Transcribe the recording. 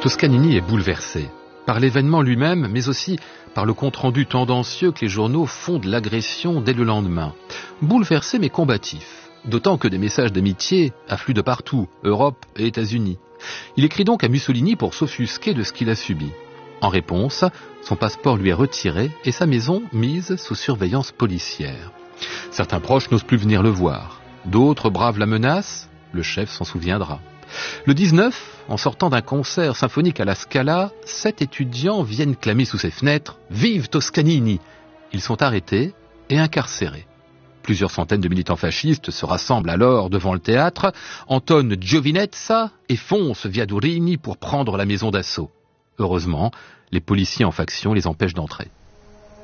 Toscanini est bouleversé par l'événement lui-même, mais aussi par le compte-rendu tendancieux que les journaux font de l'agression dès le lendemain. Bouleversé mais combatif, d'autant que des messages d'amitié affluent de partout, Europe et États-Unis. Il écrit donc à Mussolini pour s'offusquer de ce qu'il a subi. En réponse, son passeport lui est retiré et sa maison mise sous surveillance policière. Certains proches n'osent plus venir le voir. D'autres bravent la menace, le chef s'en souviendra. Le 19, en sortant d'un concert symphonique à la Scala, 7 étudiants viennent clamer sous ses fenêtres « Vive Toscanini !» Ils sont arrêtés et incarcérés. Plusieurs centaines de militants fascistes se rassemblent alors devant le théâtre, entonnent Giovinezza et foncent via Durini pour prendre la maison d'assaut. Heureusement, les policiers en faction les empêchent d'entrer.